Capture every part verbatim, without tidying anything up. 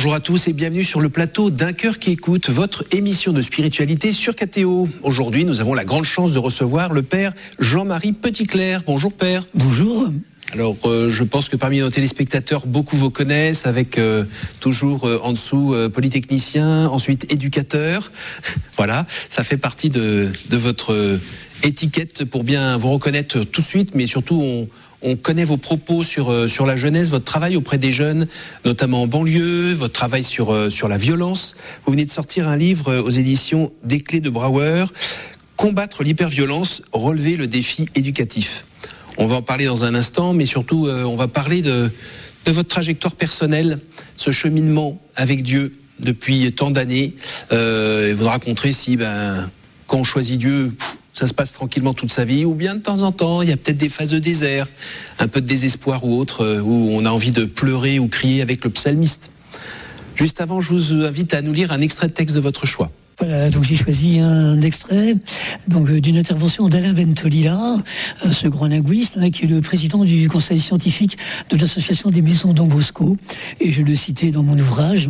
Bonjour à tous et bienvenue sur le plateau d'Un Cœur qui écoute, votre émission de spiritualité sur K T O. Aujourd'hui, nous avons la grande chance de recevoir le père Jean-Marie Petitclerc. Bonjour père. Bonjour. Alors, euh, je pense que parmi nos téléspectateurs, beaucoup vous connaissent, avec euh, toujours euh, en dessous euh, polytechnicien, ensuite éducateur. Voilà, ça fait partie de, de votre euh, étiquette pour bien vous reconnaître tout de suite, mais surtout on... On connaît vos propos sur, euh, sur la jeunesse, votre travail auprès des jeunes, notamment en banlieue, votre travail sur, euh, sur la violence. Vous venez de sortir un livre euh, aux éditions Des Clés de Brouwer, Combattre l'hyperviolence, relever le défi éducatif. On va en parler dans un instant, mais surtout, euh, on va parler de, de votre trajectoire personnelle, ce cheminement avec Dieu depuis tant d'années. Euh, et vous nous raconterez si, ben, quand on choisit Dieu... Pff, ça se passe tranquillement toute sa vie, ou bien de temps en temps, il y a peut-être des phases de désert, un peu de désespoir ou autre, où on a envie de pleurer ou crier avec le psalmiste. Juste avant, je vous invite à nous lire un extrait de texte de votre choix. Voilà, donc j'ai choisi un extrait donc d'une intervention d'Alain Bentolila, ce grand linguiste, hein, qui est le président du conseil scientifique de l'association des maisons Don Bosco, et je le citais dans mon ouvrage.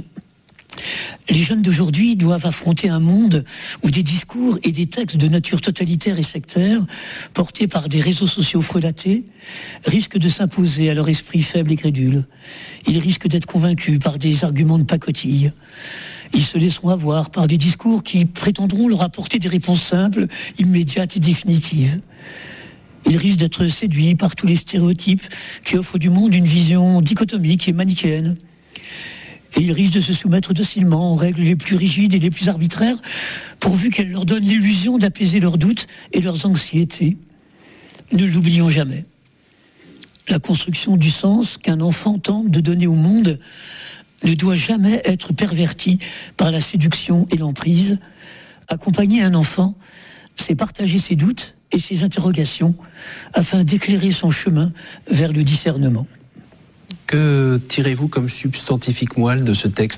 Les jeunes d'aujourd'hui doivent affronter un monde où des discours et des textes de nature totalitaire et sectaire, portés par des réseaux sociaux frelatés, risquent de s'imposer à leur esprit faible et crédule. Ils risquent d'être convaincus par des arguments de pacotille. Ils se laisseront avoir par des discours qui prétendront leur apporter des réponses simples, immédiates et définitives. Ils risquent d'être séduits par tous les stéréotypes qui offrent du monde une vision dichotomique et manichéenne. Et ils risquent de se soumettre docilement aux règles les plus rigides et les plus arbitraires, pourvu qu'elles leur donnent l'illusion d'apaiser leurs doutes et leurs anxiétés. Ne l'oublions jamais. La construction du sens qu'un enfant tente de donner au monde ne doit jamais être pervertie par la séduction et l'emprise. Accompagner un enfant, c'est partager ses doutes et ses interrogations afin d'éclairer son chemin vers le discernement. Que tirez-vous comme substantifique moelle de ce texte ?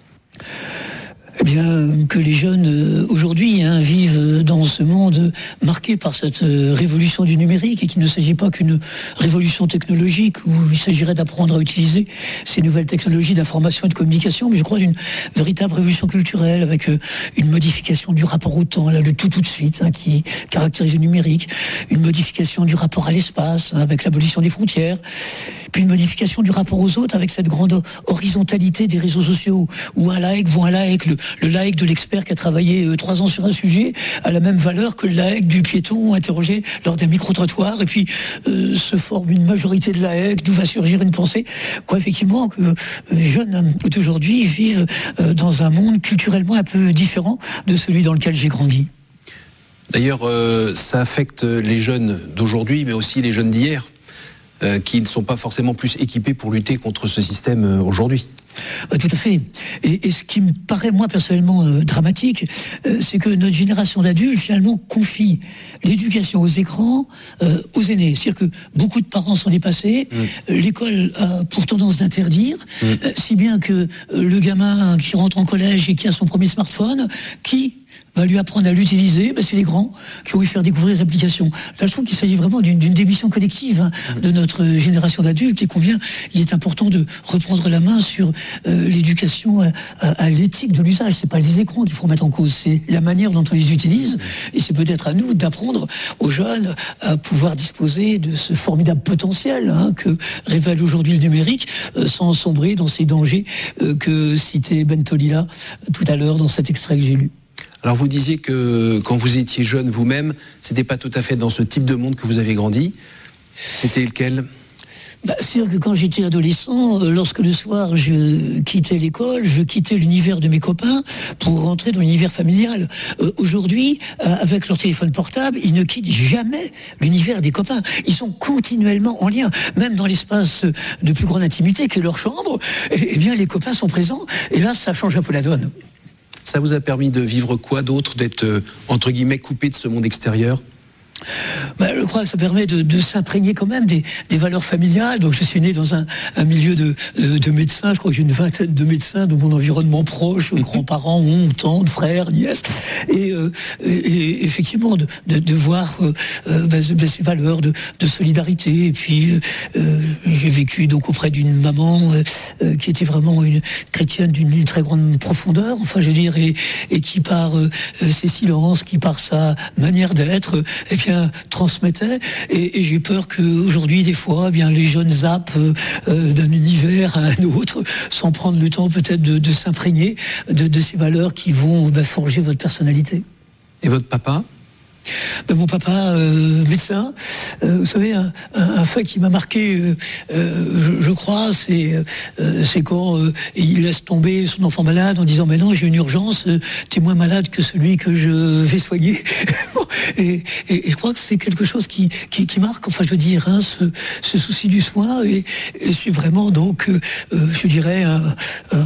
Eh bien, que les jeunes euh, aujourd'hui hein, vivent dans ce monde marqué par cette euh, révolution du numérique, et qu'il ne s'agit pas qu'une révolution technologique où il s'agirait d'apprendre à utiliser ces nouvelles technologies d'information et de communication, mais je crois d'une véritable révolution culturelle avec euh, une modification du rapport au temps, là, le tout tout de suite, hein, qui caractérise le numérique, une modification du rapport à l'espace hein, avec l'abolition des frontières, puis une modification du rapport aux autres avec cette grande horizontalité des réseaux sociaux où un like voit un like, le Le like de l'expert qui a travaillé euh, trois ans sur un sujet a la même valeur que le like du piéton interrogé lors d'un micro-trottoir, et puis euh, se forme une majorité de likes, d'où va surgir une pensée. Quoi, effectivement, que euh, les jeunes d'aujourd'hui vivent euh, dans un monde culturellement un peu différent de celui dans lequel j'ai grandi. D'ailleurs, euh, ça affecte les jeunes d'aujourd'hui, mais aussi les jeunes d'hier, euh, qui ne sont pas forcément plus équipés pour lutter contre ce système euh, aujourd'hui. Euh, tout à fait. Et, et ce qui me paraît, moi, personnellement euh, dramatique, euh, c'est que notre génération d'adultes, finalement, confie l'éducation aux écrans, euh, aux aînés. C'est-à-dire que beaucoup de parents sont dépassés, mmh. euh, l'école a pour tendance d'interdire, mmh. euh, si bien que euh, le gamin qui rentre en collège et qui a son premier smartphone, qui va lui apprendre à l'utiliser, ben c'est les grands qui vont lui faire découvrir les applications. Là, je trouve qu'il s'agit vraiment d'une, d'une démission collective hein, de notre génération d'adultes, et combien il est important de reprendre la main sur euh, l'éducation à, à, à l'éthique de l'usage. C'est pas les écrans qu'il faut mettre en cause, c'est la manière dont on les utilise, et c'est peut-être à nous d'apprendre aux jeunes à pouvoir disposer de ce formidable potentiel hein, que révèle aujourd'hui le numérique, euh, sans sombrer dans ces dangers euh, que citait Bentolila tout à l'heure dans cet extrait que j'ai lu. Alors vous disiez que quand vous étiez jeune vous-même, c'était pas tout à fait dans ce type de monde que vous avez grandi. C'était lequel ? Bah, c'est-à-dire que quand j'étais adolescent, lorsque le soir je quittais l'école, je quittais l'univers de mes copains pour rentrer dans l'univers familial. Euh, aujourd'hui, euh, avec leur téléphone portable, ils ne quittent jamais l'univers des copains. Ils sont continuellement en lien, même dans l'espace de plus grande intimité qu'est leur chambre. Eh, eh bien, les copains sont présents, et là, ça change un peu la donne. Ça vous a permis de vivre quoi d'autre, d'être, euh, entre guillemets, coupé de ce monde extérieur ? Ben, je crois que ça permet de, de s'imprégner quand même des, des valeurs familiales. Donc je suis né dans un, un milieu de, de, de médecins. Je crois que j'ai une vingtaine de médecins dans mon environnement proche, mmh. grands-parents, oncles, tantes, frères, nièces. Et, euh, et, et effectivement, de, de, de voir euh, ben, ces valeurs de, de solidarité. Et puis euh, j'ai vécu donc auprès d'une maman euh, qui était vraiment une chrétienne d'une, d'une très grande profondeur. Enfin, je veux dire, et, et qui par euh, ses silences, qui par sa manière d'être, eh bien, transmettait. Et, et j'ai peur qu'aujourd'hui, des fois, eh bien, les jeunes zappent euh, d'un univers à un autre, sans prendre le temps peut-être de, de s'imprégner de, de ces valeurs qui vont bah, forger votre personnalité. Et votre papa ? Ben, mon papa, euh, médecin, euh, vous savez, un, un, un fait qui m'a marqué, euh, euh, je, je crois, c'est, euh, c'est quand euh, il laisse tomber son enfant malade en disant « Mais non, j'ai une urgence, euh, t'es moins malade que celui que je vais soigner. » et, et, et je crois que c'est quelque chose qui, qui, qui marque, enfin je veux dire, hein, ce, ce souci du soin, et, et c'est vraiment donc, euh, je dirais, un, un,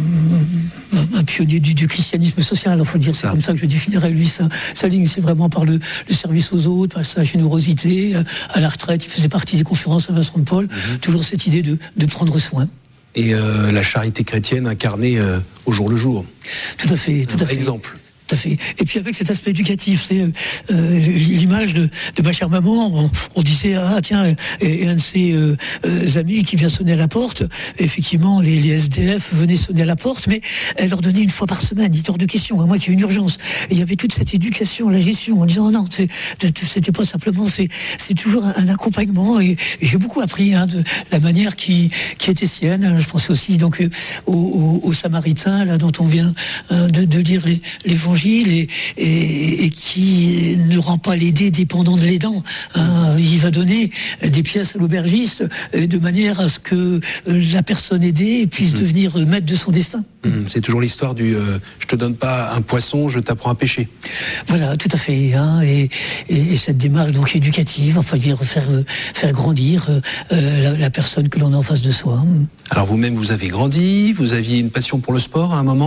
un, un pionnier du, du christianisme social, il faut dire, c'est ça. Comme ça que je définirais lui, sa, sa ligne, c'est vraiment par le le service aux autres, par sa générosité. À la retraite, il faisait partie des conférences à Vincent de Paul. Mmh. Toujours cette idée de, de prendre soin. Et euh, la charité chrétienne incarnée euh, au jour le jour. Tout à fait, tout à fait. Exemple. Tout à fait. Et puis avec cet aspect éducatif, c'est euh, l'image de, de ma chère maman. On, on disait ah tiens, et, et un de ses euh, euh, amis qui vient sonner à la porte. Effectivement, les, les S D F venaient sonner à la porte, mais elle leur donnait une fois par semaine. Il était hors de question, à moi qui ai une urgence. Et il y avait toute cette éducation, la gestion, en disant non, c'est, c'était pas simplement, c'est, c'est toujours un, un accompagnement. Et, et j'ai beaucoup appris hein, de la manière qui, qui était sienne. Je pense aussi donc aux, aux, aux Samaritains là dont on vient euh, de, de lire les, l'évangile. Et, et, et qui ne rend pas l'aidé dépendant de l'aidant. Hein. Il va donner des pièces à l'aubergiste de manière à ce que la personne aidée puisse mmh. devenir maître de son destin. Mmh. C'est toujours l'histoire du euh, je te donne pas un poisson, je t'apprends à pêcher. Voilà, tout à fait. Hein. Et, et, et cette démarche donc éducative, enfin dire faire faire grandir euh, la, la personne que l'on a en face de soi. Alors vous-même, vous avez grandi, vous aviez une passion pour le sport à un moment ?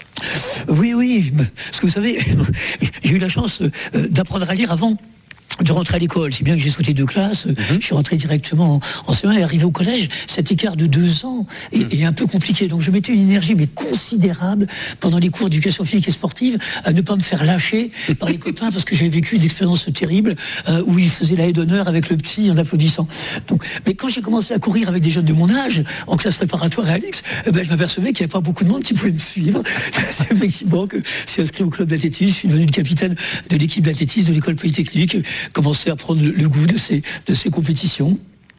Oui, oui, parce que vous savez, j'ai eu la chance d'apprendre à lire avant de rentrer à l'école, si bien que j'ai sauté deux classes, mm-hmm. je suis rentré directement en, en C E un et arrivé au collège, cet écart de deux ans est, mm. est un peu compliqué. Donc je mettais une énergie mais considérable pendant les cours d'éducation physique et sportive à ne pas me faire lâcher par les copains parce que j'avais vécu une expérience terrible euh, où ils faisaient la haie d'honneur avec le petit en applaudissant. Donc, mais quand j'ai commencé à courir avec des jeunes de mon âge, en classe préparatoire à Alix, eh ben, je m'apercevais qu'il n'y avait pas beaucoup de monde qui pouvait me suivre. C'est effectivement que je suis inscrit au club d'athlétisme, je suis devenu le capitaine de l'équipe d'athlétisme de l'école polytechnique, commencer à prendre le, le goût de ces, de ces compétitions.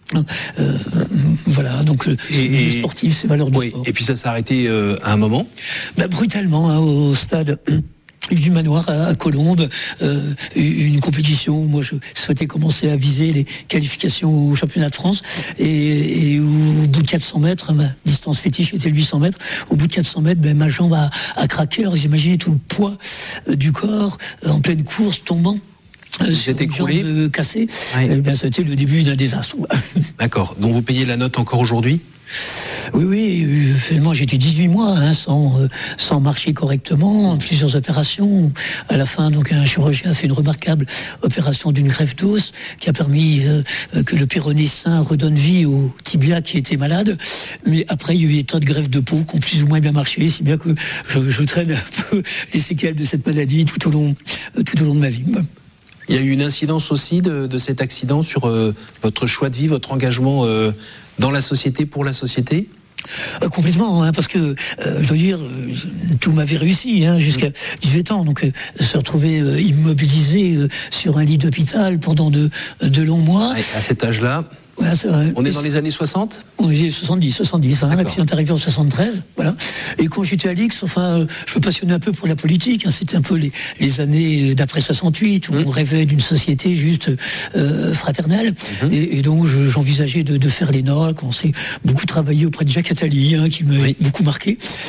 Euh, voilà, donc le, et, le sportif, c'est valeur de oui, sport. Et puis ça s'est arrêté euh, à un moment bah, brutalement, hein, au stade du Manoir à, à Colombes, euh, une compétition où moi je souhaitais commencer à viser les qualifications au championnat de France et, et où, au bout de quatre cents mètres, ma distance fétiche était huit cents mètres, au bout de quatre cents mètres, ben, ma jambe a, a craqué. Alors vous imaginez tout le poids euh, du corps euh, en pleine course tombant. Vous êtes écroulé, euh, cassé. Oui. Eh bien, ça a été le début d'un désastre. D'accord. Donc vous payez la note encore aujourd'hui ? Oui, oui. Euh, finalement, j'étais dix-huit mois hein, sans euh, sans marcher correctement, plusieurs opérations. À la fin, donc un chirurgien a fait une remarquable opération d'une greffe d'os qui a permis euh, que le péroné sain redonne vie au tibia qui était malade. Mais après, il y a eu des tas de greffes de peau qui ont plus ou moins bien marché, si bien que je, je traîne un peu les séquelles de cette maladie tout au long euh, tout au long de ma vie. Il y a eu une incidence aussi de, de cet accident sur euh, votre choix de vie, votre engagement euh, dans la société, pour la société ? Euh, complètement, hein, parce que, euh, je veux dire, euh, tout m'avait réussi hein, jusqu'à dix-huit ans, donc euh, se retrouver euh, immobilisé euh, sur un lit d'hôpital pendant de, de longs mois. Ouais, à cet âge-là voilà, c'est vrai. On est dans les années soixante ? On est soixante-dix, soixante-dix, hein, l'accident est arrivé en soixante-treize, voilà. Et quand j'étais à l'X, enfin, euh, je me passionnais un peu pour la politique, hein, c'était un peu les, les années d'après soixante-huit, où mmh. on rêvait d'une société juste euh, fraternelle, mmh. et, et donc je, j'envisageais de, de faire l'E N A, qu'on s'est beaucoup travaillé auprès de Jacques Attali, hein, qui m'a oui. beaucoup marqué.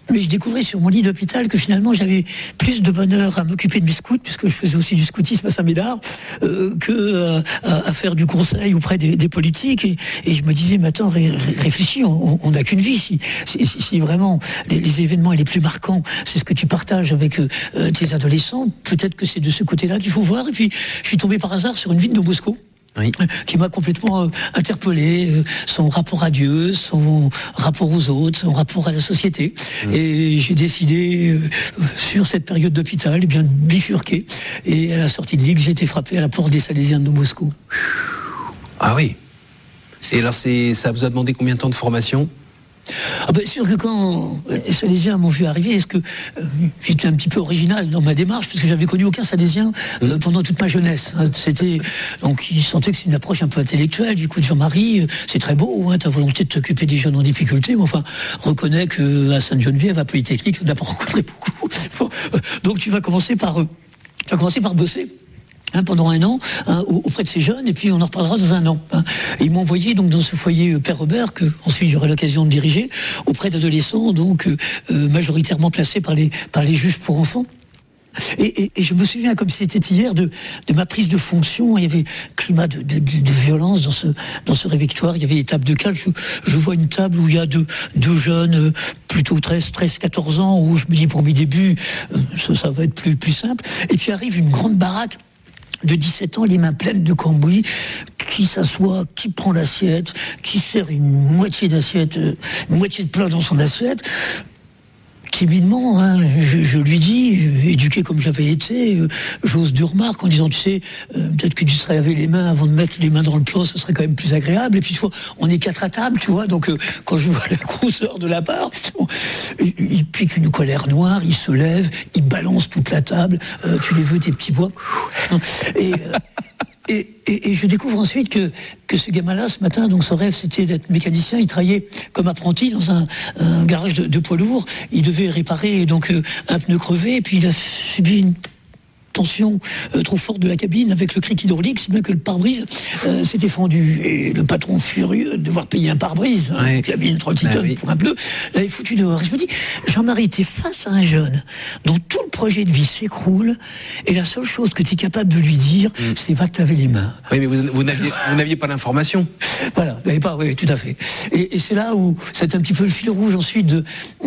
Mais je découvrais sur mon lit d'hôpital que finalement j'avais plus de bonheur à m'occuper de mes scouts, puisque je faisais aussi du scoutisme à Saint-Médard, euh, que euh, à, à faire du conseil auprès des, des politiques. Et, et je me disais, mais attends, ré, réfléchis, on n'a qu'une vie. Si, si, si vraiment les, les événements les plus marquants, c'est ce que tu partages avec euh, tes adolescents, peut-être que c'est de ce côté-là qu'il faut voir. Et puis, je suis tombé par hasard sur une ville de Bosco. Oui. Qui m'a complètement euh, interpellé, euh, son rapport à Dieu, son rapport aux autres, son rapport à la société. Mmh. Et j'ai décidé, euh, sur cette période d'hôpital, eh bien, de bifurquer. Et à la sortie de Ligue, j'ai été frappé à la porte des Salésiens de Moscou. Ah oui. Et alors, c'est, ça vous a demandé combien de temps de formation ? Ah ben sûr que quand les Salésiens m'ont vu arriver, est-ce que euh, j'étais un petit peu original dans ma démarche, parce que j'avais connu aucun Salésien euh, pendant toute ma jeunesse. Hein. C'était donc ils sentaient que c'est une approche un peu intellectuelle. Du coup, Jean-Marie, euh, c'est très beau, hein, ta volonté de t'occuper des jeunes en difficulté. Mais enfin, reconnais que à Sainte-Geneviève, à Polytechnique, on n'a pas rencontré beaucoup. Donc tu vas commencer par, euh, tu vas commencer par bosser. Hein, pendant un an, hein, auprès de ces jeunes, et puis on en reparlera dans un an. Hein. Et ils m'ont envoyé donc dans ce foyer euh, Père Robert, que ensuite j'aurai l'occasion de diriger, auprès d'adolescents, donc euh, euh, majoritairement placés par les par les juges pour enfants. Et, et, et je me souviens comme si c'était hier de, de ma prise de fonction. Il y avait climat de, de, de, de violence dans ce dans ce réfectoire. Il y avait des tables de calme. Je, je vois une table où il y a deux, deux jeunes, euh, plutôt treize, quatorze ans, où je me dis pour mes débuts, euh, ça, ça va être plus plus simple. Et puis arrive une grande baraque de dix-sept ans, les mains pleines de cambouis, qui s'assoit, qui prend l'assiette, qui sert une moitié d'assiette, une moitié de plat dans son assiette. Timidement, hein, je, je lui dis, éduqué comme j'avais été, euh, j'ose du remarque en disant, tu sais, euh, peut-être que tu serais lavé les mains avant de mettre les mains dans le plat, ce serait quand même plus agréable. Et puis, tu vois, on est quatre à table, tu vois, donc euh, quand je vois la grosseur de la part, bon, il, il pique une colère noire, il se lève, il balance toute la table, euh, tu les veux tes petits bois. Et... Euh, Et, et, et je découvre ensuite que, que ce gamin-là, ce matin, donc son rêve, c'était d'être mécanicien. Il travaillait comme apprenti dans un, un garage de, de poids lourds. Il devait réparer donc un pneu crevé, et puis il a subi une tension euh, trop forte de la cabine avec le cric hydraulique, si bien que le pare-brise euh, s'était fendu. Et le patron, furieux de devoir payer un pare-brise, hein, ouais. Cabine trente tonnes oui. pour un bleu, l'avait foutu dehors. Et je me dis, Jean-Marie, t'es face à un jeune dont tout le projet de vie s'écroule, et la seule chose que tu es capable de lui dire, mm. c'est va te laver les mains. Oui, mais vous, vous, n'aviez, vous n'aviez pas l'information. Voilà, vous n'avez pas, oui, tout à fait. Et, et c'est là où c'est un petit peu le fil rouge ensuite de,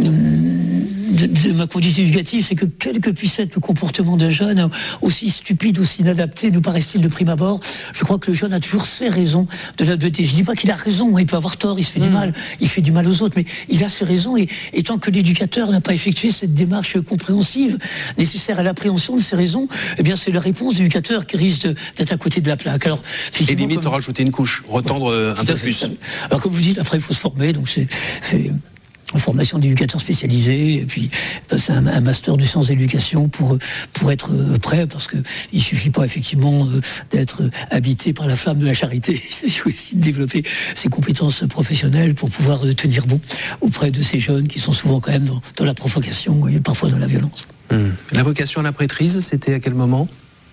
de, de ma conduite éducative, c'est que quel que puisse être le comportement d'un jeune, aussi stupide, aussi inadapté, nous paraît-il de prime abord, je crois que le jeune a toujours ses raisons de l'adultère. Je dis pas qu'il a raison, il peut avoir tort, il se fait mmh. du mal, il fait du mal aux autres, mais il a ses raisons, et, et tant que l'éducateur n'a pas effectué cette démarche compréhensive nécessaire à l'appréhension de ses raisons, eh bien c'est la réponse de l'éducateur qui risque de, d'être à côté de la plaque. Alors, et limite comme... rajouter une couche, retendre ouais, un peu plus. Alors comme vous dites, après il faut se former, donc c'est... c'est... en formation d'éducateur spécialisé, et puis passer un, un master du sens d'éducation pour pour être prêt, parce que il suffit pas effectivement d'être habité par la flamme de la charité. Il s'agit aussi de développer ses compétences professionnelles pour pouvoir tenir bon auprès de ces jeunes qui sont souvent quand même dans, dans la provocation et parfois dans la violence. Mmh. La vocation à la prêtrise, c'était à quel moment ?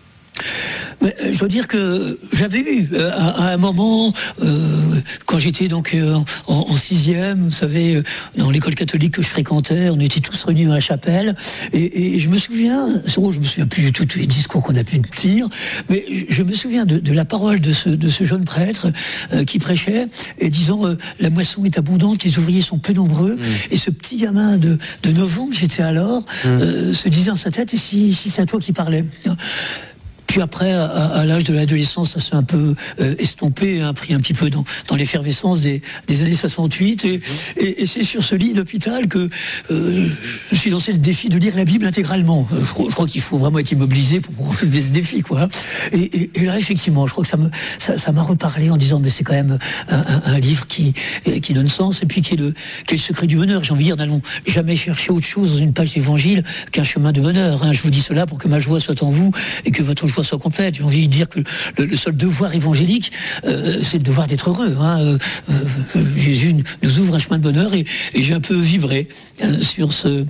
Mais, euh, je dois dire que j'avais eu euh, à, à un moment, euh, quand j'étais donc euh, en, en sixième, vous savez, euh, dans l'école catholique que je fréquentais, on était tous réunis dans la chapelle, et, et je me souviens, oh, je me souviens plus du tout tous les discours qu'on a pu dire, mais je, je me souviens de, de la parole de ce, de ce jeune prêtre euh, qui prêchait, et disant euh, la moisson est abondante, les ouvriers sont peu nombreux, mmh. et ce petit gamin de, de neuf ans que j'étais alors mmh. euh, se disait dans sa tête, et si, si c'est à toi qui parlais. Puis après, à, à l'âge de l'adolescence, ça s'est un peu euh, estompé, hein, pris un petit peu dans, dans l'effervescence des, des années soixante-huit. Et, et, et c'est sur ce lit d'hôpital que euh, je me suis lancé le défi de lire la Bible intégralement. Je, je crois qu'il faut vraiment être immobilisé pour relever ce défi, quoi. Et, et, et là, effectivement, je crois que ça me ça, ça m'a reparlé en disant, mais c'est quand même un, un, un livre qui qui donne sens, et puis qui est le qui est le secret du bonheur. J'ai envie de dire, n'allons jamais chercher autre chose dans une page d'évangile qu'un chemin de bonheur. Hein. Je vous dis cela pour que ma joie soit en vous et que votre joie soit complète. J'ai envie de dire que le, le seul devoir évangélique, euh, c'est le devoir d'être heureux. Hein. Euh, euh, Jésus nous ouvre un chemin de bonheur, et, et j'ai un peu vibré euh, sur ce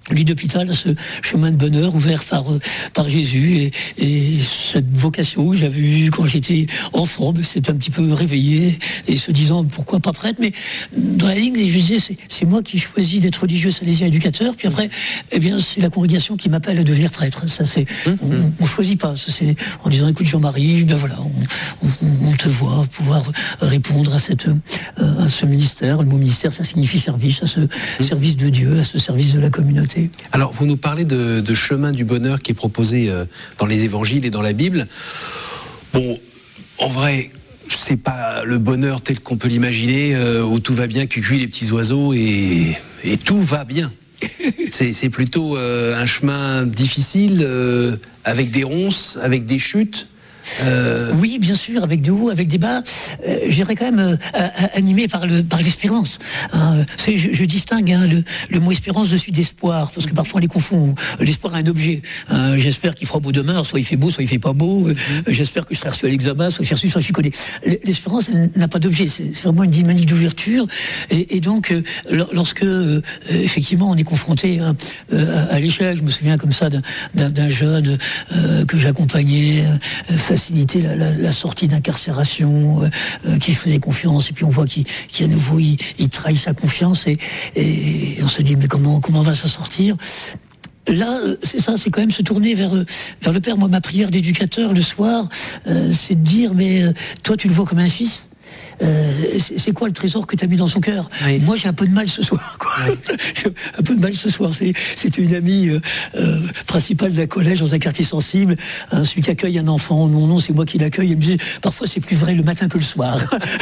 lit d'hôpital, ce chemin de bonheur ouvert par par Jésus et, et cette vocation que j'avais eue quand j'étais enfant, c'était un petit peu réveillé et se disant pourquoi pas prêtre, mais dans la ligne je disais c'est, c'est moi qui choisis d'être religieux salésien éducateur, puis après eh bien c'est la congrégation qui m'appelle à devenir prêtre. Ça c'est on, on choisit pas, ça, c'est en disant écoute Jean-Marie, ben voilà on, on, on te voit pouvoir répondre à cette à ce ministère. Le mot ministère ça signifie service, à ce mmh. service de Dieu, à ce service de la communauté. Alors, vous nous parlez de, de chemin du bonheur qui est proposé euh, dans les évangiles et dans la Bible. Bon, en vrai, c'est pas le bonheur tel qu'on peut l'imaginer, euh, où tout va bien, cucuit les petits oiseaux et, et tout va bien. C'est, c'est plutôt euh, un chemin difficile, euh, avec des ronces, avec des chutes. Euh... Oui, bien sûr, avec des hauts, avec des bas. Euh, J'irais quand même euh, animé par le par l'espérance. Hein, c'est, je, je distingue hein, le, le mot espérance de celui d'espoir, parce que parfois on les confond. L'espoir est un objet. Hein, j'espère qu'il fera beau demain, soit il fait beau, soit il fait pas beau. Euh, j'espère que je serai reçu à l'examen, soit je suis reçu, soit je suis connu. L'espérance, elle n'a pas d'objet. C'est, c'est vraiment une dynamique d'ouverture. Et, et donc, euh, lorsque euh, effectivement on est confronté hein, euh, à l'échec, je me souviens comme ça d'un, d'un, d'un jeune euh, que j'accompagnais. Euh, faciliter la, la, la sortie d'incarcération, euh, euh, qui faisait confiance, et puis on voit qu'il, qu'il à nouveau il, il trahit sa confiance, et, et on se dit mais comment comment va s'en sortir? Là, c'est ça, c'est quand même se tourner vers vers le Père. Moi, ma prière d'éducateur le soir, euh, c'est de dire mais euh, toi tu le vois comme un fils. Euh, c'est, c'est quoi le trésor que tu as mis dans son cœur? Oui. Moi j'ai un peu de mal ce soir quoi. Oui. J'ai un peu de mal ce soir. C'est, c'était une amie euh, euh, principale d'un collège dans un quartier sensible, hein, celui qui accueille un enfant, non non c'est moi qui l'accueille. Elle me dit parfois c'est plus vrai le matin que le soir.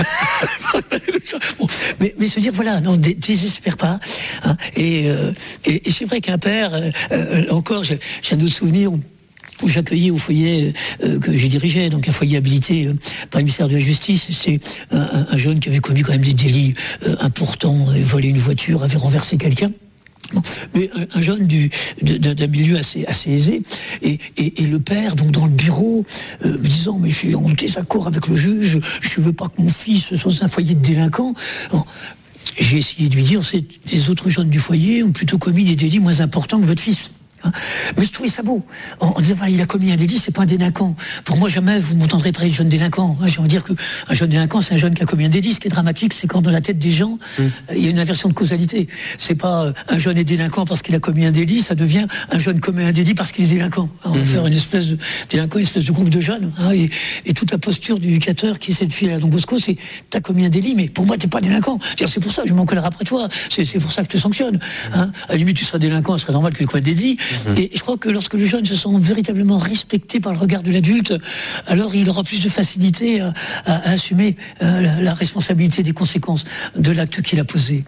Bon, mais, mais se dire voilà, non, dé, désespère pas hein, et, euh, et, et c'est vrai qu'un père euh, euh, encore j'ai, j'ai un autre souvenir où où j'accueillais au foyer euh, que j'ai dirigé, donc un foyer habilité euh, par le ministère de la Justice. C'était un, un jeune qui avait commis quand même des délits euh, importants, avait volé une voiture, avait renversé quelqu'un. Bon, mais un, un jeune du, de, d'un milieu assez, assez aisé, et, et, et le père, donc dans le bureau, euh, me disant mais je suis en désaccord avec le juge, je veux pas que mon fils soit dans un foyer de délinquants. Bon, j'ai essayé de lui dire c'est les autres jeunes du foyer ont plutôt commis des délits moins importants que votre fils. Hein, mais je trouvais ça beau en, en disant voilà il a commis un délit, c'est pas un délinquant. Pour moi jamais vous m'entendrez parler de jeune délinquant. Hein, j'ai envie de dire que un jeune délinquant c'est un jeune qui a commis un délit. Ce qui est dramatique c'est quand dans la tête des gens mmh. euh, il y a une inversion de causalité. C'est pas euh, un jeune est délinquant parce qu'il a commis un délit, ça devient un jeune commet un délit parce qu'il est délinquant. Hein, on va mmh. faire une espèce de délinquant, une espèce de groupe de jeunes. Hein, et, et toute la posture du éducateur qui essaie de filer à Don Bosco c'est t'as commis un délit mais pour moi t'es pas délinquant. C'est, c'est pour ça que je m'en collerai après toi. C'est, c'est pour ça que je te sanctionne. Hein, à la limite tu seras délinquant, ce serait normal que tu commettes des délits. Mmh. Et je crois que lorsque le jeune se sent véritablement respecté par le regard de l'adulte, alors il aura plus de facilité à, à, à assumer euh, la, la responsabilité des conséquences de l'acte qu'il a posé.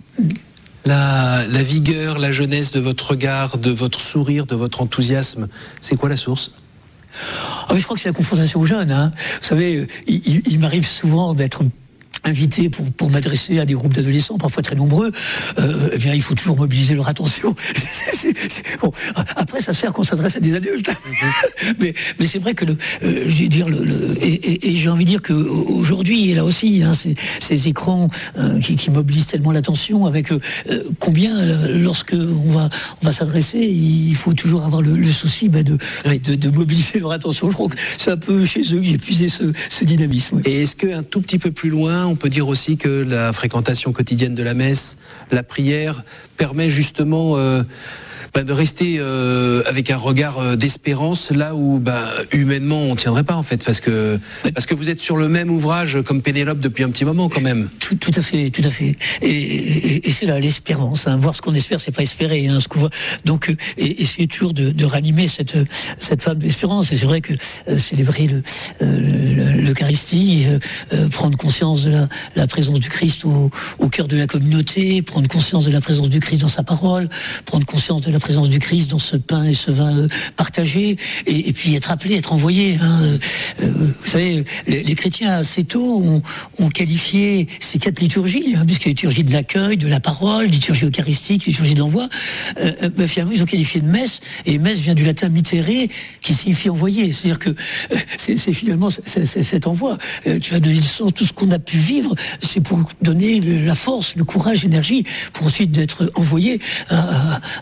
La, la vigueur, la jeunesse de votre regard, de votre sourire, de votre enthousiasme, c'est quoi la source ? Ah, mais je crois que c'est la confrontation aux jeunes. Hein. Vous savez, il, il, il m'arrive souvent d'être invité pour pour m'adresser à des groupes d'adolescents, parfois très nombreux, euh, eh bien il faut toujours mobiliser leur attention. c'est, c'est, bon, après ça se fait qu'on s'adresse à des adultes, mm-hmm. mais mais c'est vrai que le, euh, je veux dire le, le et, et, et j'ai envie de dire que aujourd'hui et là aussi, hein, ces, ces écrans euh, qui, qui mobilisent tellement l'attention, avec euh, combien lorsque on va on va s'adresser, il faut toujours avoir le, le souci bah, de, oui. de de mobiliser leur attention. Je crois que c'est un peu chez eux que j'ai puisé ce, ce dynamisme. Oui. Et est-ce qu'un tout petit peu plus loin, on peut dire aussi que la fréquentation quotidienne de la messe, la prière, permet justement euh, ben de rester euh, avec un regard euh, d'espérance là où ben, humainement on tiendrait pas en fait, parce que parce que vous êtes sur le même ouvrage comme Pénélope depuis un petit moment quand même. Tout, tout à fait, tout à fait. Et, et, et c'est là l'espérance. Hein. Voir ce qu'on espère, c'est pas espérer. Hein, ce qu'on voit. Donc, et, essayer toujours de, de ranimer cette cette femme d'espérance. Et c'est vrai que euh, célébrer le, euh, l'Eucharistie, euh, euh, prendre conscience de la, la présence du Christ au, au cœur de la communauté, prendre conscience de la présence du Christ dans sa parole, prendre conscience de la présence du Christ dans ce pain et ce vin euh, partagé, et, et puis être appelé, être envoyé. Hein. Euh, vous savez, les, les chrétiens assez tôt ont, ont qualifié ces quatre liturgies, hein, puisque liturgie de l'accueil, de la parole, liturgie eucharistique, liturgie de l'envoi, euh, euh, finalement ils ont qualifié de messe, et messe vient du latin mittere, qui signifie envoyer. C'est-à-dire que euh, c'est, c'est finalement c'est, c'est cet envoi euh, qui va donner le sens. Tout ce qu'on a pu vivre, c'est pour donner le, la force, le courage, l'énergie, pour ensuite d'être envoyé à, à, à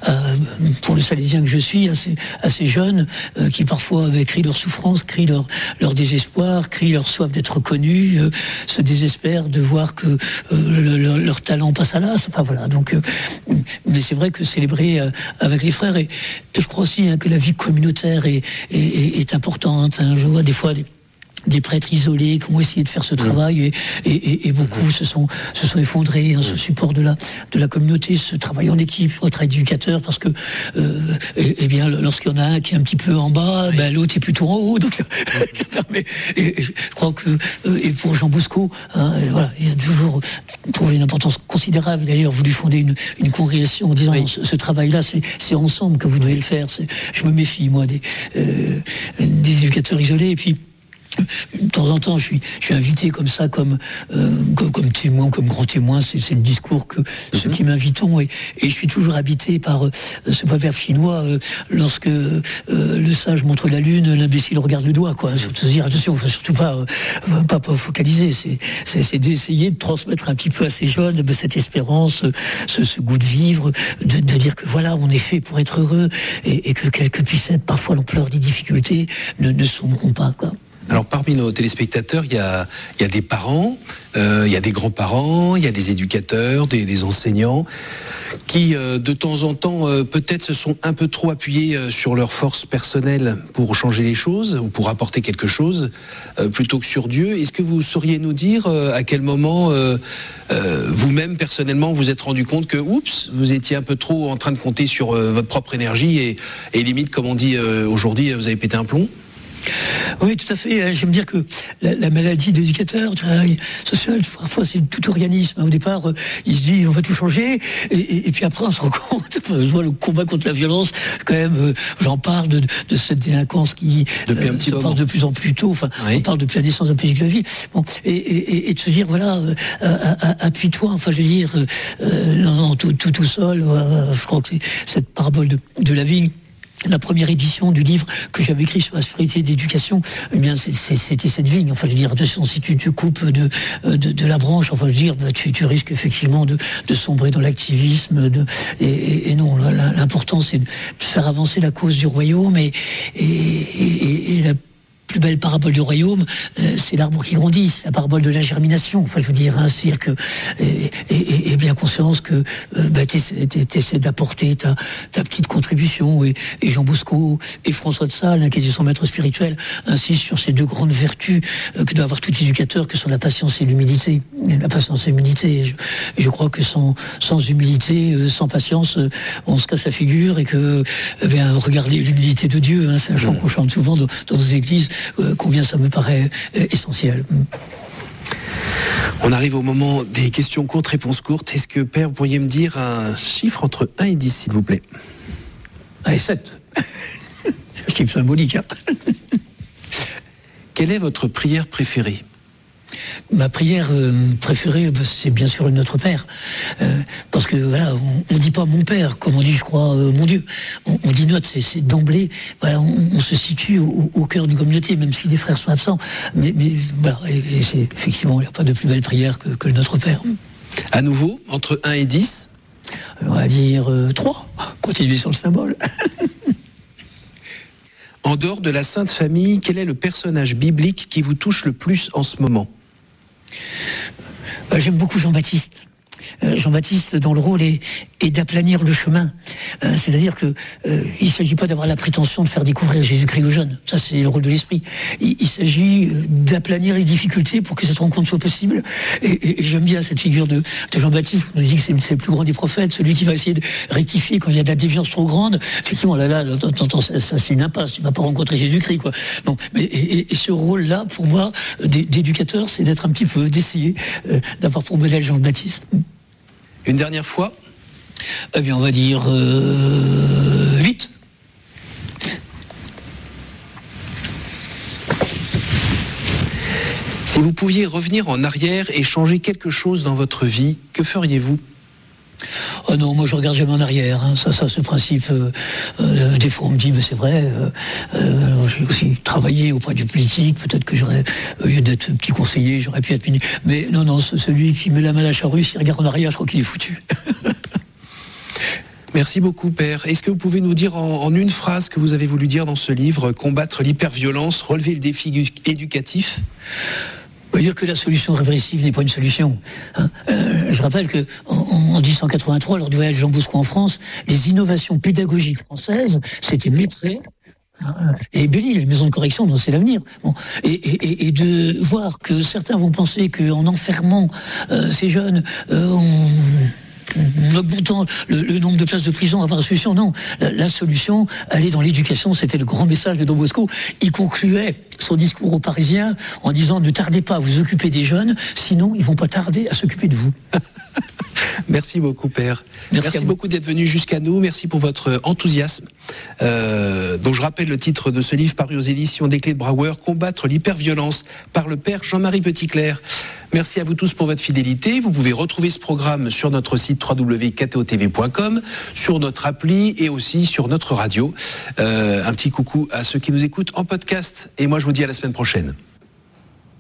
pour le Salésien que je suis, assez, assez jeune, euh, qui parfois euh, crient leur souffrance, crient leur, leur désespoir, crient leur soif d'être connus, euh, se désespèrent de voir que euh, le, le, leur talent passe à l'as. Enfin voilà. Donc, euh, mais c'est vrai que célébrer euh, avec les frères, et, et je crois aussi hein, que la vie communautaire est, est, est importante. Hein. Je vois des fois des des prêtres isolés qui ont essayé de faire ce travail et, et, et, et beaucoup se sont se sont effondrés, hein, ce support de la de la communauté, ce travail en équipe, ce travail d'éducateur, parce que euh, et, et bien lorsqu'il y en a un qui est un petit peu en bas, oui. ben l'autre est plutôt en haut, donc ça permet. Et, et je crois que euh, et pour Jean Bosco, hein, voilà, il a toujours trouvé une importance considérable. D'ailleurs, voulu fonder une une congrégation en disant oui. ce, ce travail-là, c'est c'est ensemble que vous devez le faire. C'est, je me méfie moi des euh, des éducateurs isolés. Et puis de temps en temps, je suis, je suis invité comme ça, comme, euh, comme, comme témoin, comme grand témoin. C'est, c'est le discours que mm-hmm. ceux qui m'invitons. Et, et je suis toujours habité par euh, ce proverbe chinois euh, lorsque euh, le sage montre la lune, l'imbécile regarde le doigt. Quoi. Surtout dire attention, faut surtout pas, euh, pas, pas focaliser. C'est, c'est, c'est d'essayer de transmettre un petit peu à ces jeunes ben, cette espérance, ce, ce goût de vivre, de, de dire que voilà, on est fait pour être heureux et, et que quelle que puisse être parfois l'ampleur des difficultés, ne, ne sombreront pas. Quoi. Alors parmi nos téléspectateurs, il y a, il y a des parents, euh, il y a des grands-parents, il y a des éducateurs, des, des enseignants qui euh, de temps en temps euh, peut-être se sont un peu trop appuyés euh, sur leur force personnelle pour changer les choses ou pour apporter quelque chose euh, plutôt que sur Dieu. Est-ce que vous sauriez nous dire euh, à quel moment euh, euh, vous-même personnellement vous êtes rendu compte que oups, vous étiez un peu trop en train de compter sur euh, votre propre énergie et, et limite, comme on dit euh, aujourd'hui, vous avez pété un plomb? Oui, tout à fait. J'aime dire que la, la maladie d'éducateur, social, parfois c'est tout organisme. Au départ, il se dit on va tout changer, et, et, et puis après on se rend compte. Enfin, je vois le combat contre la violence. Quand même, j'en parle de, de cette délinquance qui depuis un petit se moment. Parle de plus en plus tôt. Enfin, oui. On parle depuis la naissance de la politique de la ville. Bon, et, et, et de se dire voilà, euh, appuie-toi. Enfin, je veux dire, euh, non, non, tout, tout, tout seul. Euh, je crois que c'est cette parabole de, de la vigne. La première édition du livre que j'avais écrit sur la spiritualité d'éducation, eh bien, c'est, c'est, c'était cette vigne. Enfin, je veux dire, attention, si tu te coupes de, de, de la branche, enfin, je veux dire, bah, tu, tu risques effectivement de, de sombrer dans l'activisme. De, et, et, et non, là, l'important, c'est de faire avancer la cause du royaume et, et, et, et la plus belle parabole du royaume, euh, c'est l'arbre qui grandit, c'est la parabole de la germination. Enfin, je veux dire, hein, c'est-à-dire que et, et, et bien conscience que euh, bah, t'essaies, t'essaies d'apporter ta, ta petite contribution. Et, et Jean Bosco et François de Sales, hein, qui est son maître spirituel, insistent sur ces deux grandes vertus euh, que doit avoir tout éducateur, que sont la patience et l'humilité. La patience et l'humilité. Et je, et je crois que sans, sans humilité, euh, sans patience, euh, on se casse la figure et que, eh bien, regardez l'humilité de Dieu. Hein, c'est un chant mmh. qu'on chante souvent dans, dans nos églises. Euh, combien ça me paraît euh, essentiel. On arrive au moment des questions courtes, réponses courtes. Est-ce que, Père, vous pourriez me dire un chiffre entre un et dix, s'il vous plaît? un et sept. Un chiffre symbolique. Hein. Quelle est votre prière préférée? Ma prière euh, préférée, c'est bien sûr le Notre Père, euh, parce que voilà, on, on dit pas mon Père, comme on dit, je crois, euh, mon Dieu. On, on dit notre, c'est, c'est d'emblée. Voilà, on, on se situe au, au cœur d'une communauté, même si les frères sont absents. Mais, mais voilà, et, et c'est effectivement, il n'y a pas de plus belle prière que, que le Notre Père. À nouveau, entre un et dix, on va dire euh, trois. Continuez sur le symbole. En dehors de la Sainte Famille, quel est le personnage biblique qui vous touche le plus en ce moment? euh, J'aime beaucoup Jean-Baptiste. Euh, Jean-Baptiste, dont le rôle est, est d'aplanir le chemin. Euh, c'est-à-dire que euh, il ne s'agit pas d'avoir la prétention de faire découvrir Jésus-Christ aux jeunes. Ça, c'est le rôle de l'esprit. Il, il s'agit d'aplanir les difficultés pour que cette rencontre soit possible. Et, et, et j'aime bien cette figure de, de Jean-Baptiste. On nous dit que c'est, c'est le plus grand des prophètes, celui qui va essayer de rectifier quand il y a de la déviance trop grande. Effectivement, là, là, là ça, ça, c'est une impasse. Tu ne vas pas rencontrer Jésus-Christ, quoi. Non, mais et, et, et ce rôle-là, pour moi, d'éducateur, c'est d'être un petit peu, d'essayer euh, d'avoir pour modèle Jean-Baptiste. Une dernière fois? Eh bien, on va dire euh, huit. Si vous pouviez revenir en arrière et changer quelque chose dans votre vie, que feriez-vous? Oh non, moi je regarde jamais en arrière. Hein. Ça, ça, ce principe. Euh, euh, des fois, on me dit, mais c'est vrai. Euh, euh, alors, j'ai aussi travaillé auprès du politique. Peut-être que j'aurais, au lieu d'être petit conseiller, j'aurais pu être ministre. Mais non, non, celui qui met la main à la charrue, s'il regarde en arrière, je crois qu'il est foutu. Merci beaucoup, Père. Est-ce que vous pouvez nous dire en, en une phrase ce que vous avez voulu dire dans ce livre, combattre l'hyperviolence, relever le défi éducatif ? On veut dire que la solution répressive n'est pas une solution. Hein euh, je rappelle que en, en dix-huit cent quatre-vingt-trois, lors du voyage de Jean Bosco en France, les innovations pédagogiques françaises, c'était Maîtret et Belle-Île, les maisons de correction, dont c'est l'avenir. Bon. Et, et, et de voir que certains vont penser qu'en enfermant euh, ces jeunes, euh, on... en augmentant le, le nombre de places de prison, avoir une solution. Non, la, la solution, elle est dans l'éducation. C'était le grand message de Don Bosco. Il concluait son discours aux Parisiens en disant « Ne tardez pas à vous occuper des jeunes, sinon ils vont pas tarder à s'occuper de vous ». Merci beaucoup, Père. Merci, Merci beaucoup d'être venu jusqu'à nous. Merci pour votre enthousiasme. Euh, donc je rappelle le titre de ce livre paru aux éditions des Clés de Brouwer, Combattre l'hyperviolence, par le Père Jean-Marie Petitclerc. Merci à vous tous pour votre fidélité. Vous pouvez retrouver ce programme sur notre site w w w point k t o t v point com, sur notre appli et aussi sur notre radio. Euh, un petit coucou à ceux qui nous écoutent en podcast. Et moi, je vous dis à la semaine prochaine.